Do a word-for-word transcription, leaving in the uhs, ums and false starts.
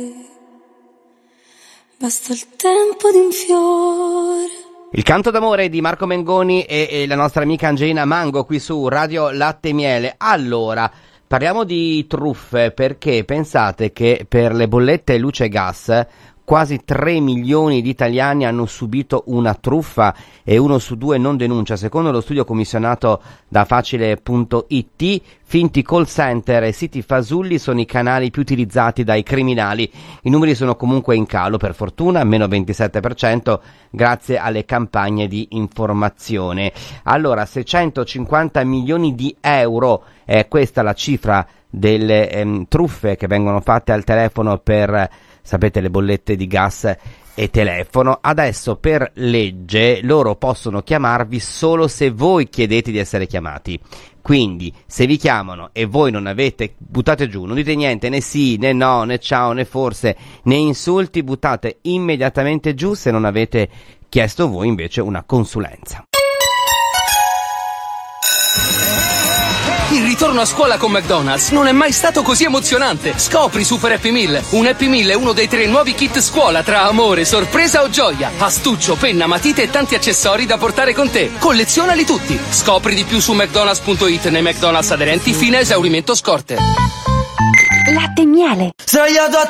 Basta il tempo di un fiore. Il canto d'amore di Marco Mengoni e, e la nostra amica Angelina Mango qui su Radio Latte e Miele. Allora, parliamo di truffe, perché pensate che per le bollette luce e gas quasi tre milioni di italiani hanno subito una truffa e uno su due non denuncia. Secondo lo studio commissionato da Facile punto it, finti call center e siti fasulli sono i canali più utilizzati dai criminali. I numeri sono comunque in calo, per fortuna, meno ventisette per cento, grazie alle campagne di informazione. Allora, seicentocinquanta milioni di euro, è questa la cifra delle ehm, truffe che vengono fatte al telefono per, sapete, le bollette di gas e telefono. Adesso per legge loro possono chiamarvi solo se voi chiedete di essere chiamati. Quindi se vi chiamano e voi non avete, buttate giù, non dite niente, né sì, né no, né ciao, né forse, né insulti, buttate immediatamente giù se non avete chiesto voi invece una consulenza. Il ritorno a scuola con McDonald's non è mai stato così emozionante. Scopri Super Happy Meal. Un Happy Meal è uno dei tre nuovi kit scuola tra amore, sorpresa o gioia. Astuccio, penna, matite e tanti accessori da portare con te. Collezionali tutti. Scopri di più su McDonald's punto it nei McDonald's aderenti fino a esaurimento scorte. Latte e Miele.